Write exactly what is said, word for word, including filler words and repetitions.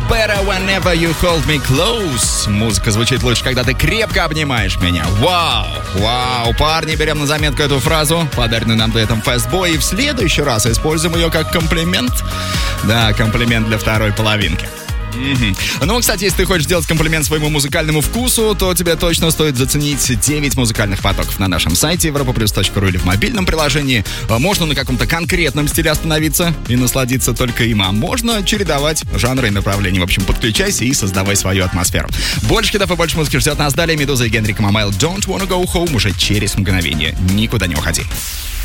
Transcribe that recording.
Better Whenever You Hold Me Close. Музыка звучит лучше, когда ты крепко обнимаешь меня. Вау! Вау! Парни, берем на заметку эту фразу, подаренную нам дуэтом Fastboy, и в следующий раз используем ее как комплимент. Да, комплимент для второй половинки. Mm-hmm. Ну, кстати, если ты хочешь сделать комплимент своему музыкальному вкусу, то тебе точно стоит заценить девять музыкальных потоков на нашем сайте европа плюс точка ру или в мобильном приложении. Можно на каком-то конкретном стиле остановиться и насладиться только им, а можно чередовать жанры и направления. В общем, подключайся и создавай свою атмосферу. Больше хитов и больше музыки ждет нас далее. Медуза и Генрик Мамайл Don't Wanna Go Home уже через мгновение. Никуда не уходи.